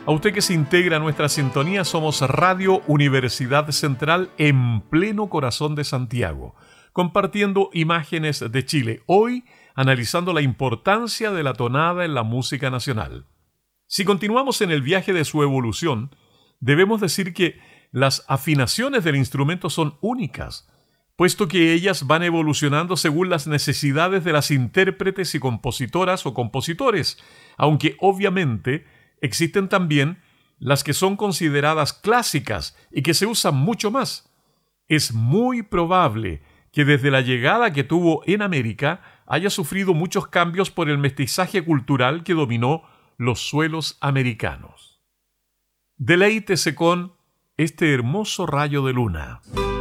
A usted que se integra a nuestra sintonía, somos Radio Universidad Central en pleno corazón de Santiago, compartiendo imágenes de Chile, hoy analizando la importancia de la tonada en la música nacional. Si continuamos en el viaje de su evolución, debemos decir que las afinaciones del instrumento son únicas, puesto que ellas van evolucionando según las necesidades de las intérpretes y compositoras o compositores, aunque obviamente existen también las que son consideradas clásicas y que se usan mucho más. Es muy probable que desde la llegada que tuvo en América haya sufrido muchos cambios por el mestizaje cultural que dominó los suelos americanos. Deleítese con este hermoso rayo de luna.